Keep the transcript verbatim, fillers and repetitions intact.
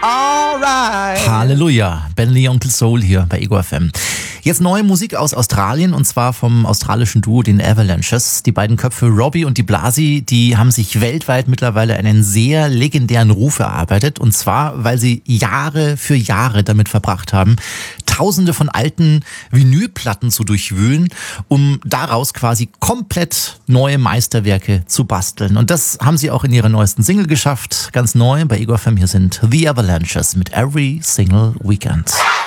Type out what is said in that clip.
alright. Halleluja, Ben Lee Onkel Soul hier bei Ego F M. Jetzt neue Musik aus Australien und zwar vom australischen Duo, den Avalanches. Die beiden Köpfe Robbie und die Blasi, die haben sich weltweit mittlerweile einen sehr legendären Ruf erarbeitet. Und zwar, weil sie Jahre für Jahre damit verbracht haben, Tausende von alten Vinylplatten zu durchwühlen, um daraus quasi komplett neue Meisterwerke zu basteln. Und das haben sie auch in ihrer neuesten Single geschafft. Ganz neu bei Ego F M. Hier sind The Avalanches mit Every Single Weekend.